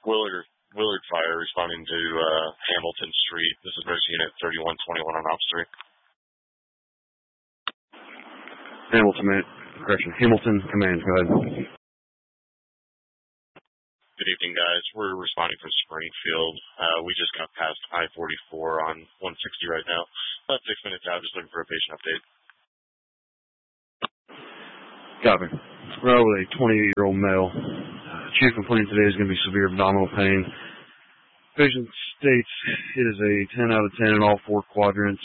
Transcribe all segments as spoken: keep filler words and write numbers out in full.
Willard Willard Fire responding to uh, Hamilton Street. This is Mercy Unit thirty-one twenty-one on Ops three. Hamilton, correction, Hamilton Command, go ahead. Good evening, guys. We're responding from Springfield. Uh, we just got past I forty-four on one sixty right now. About six minutes out, just looking for a patient update. Copy. We're out with a twenty-eight-year-old male. Uh, chief complaint today is going to be severe abdominal pain. Patient states it is a ten out of ten in all four quadrants.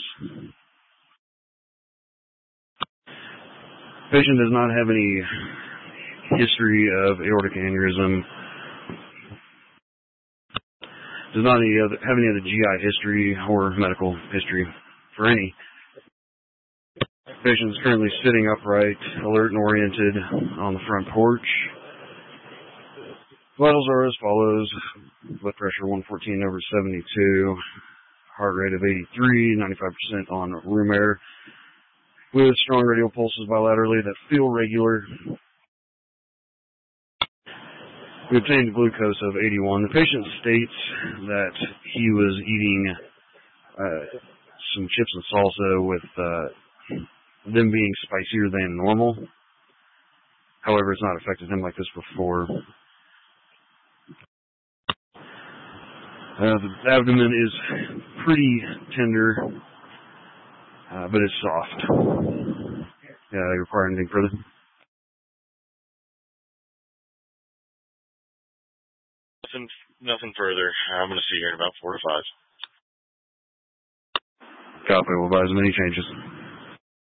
Patient does not have any history of aortic aneurysm. Does not any other, have any other G I history or medical history for any. Patient is currently sitting upright, alert and oriented on the front porch. Vitals are as follows. Blood pressure one fourteen over seventy-two. Heart rate of eighty-three, ninety-five percent on room air. With strong radial pulses bilaterally that feel regular. We obtained glucose of eighty-one. The patient states that he was eating uh, some chips and salsa with uh, them being spicier than normal. However, it's not affected him like this before. Uh, the abdomen is pretty tender, uh, but it's soft. Yeah, they require anything further? Nothing, nothing further. I'm going to see you here in about four to five. Copy. We'll advise of any changes.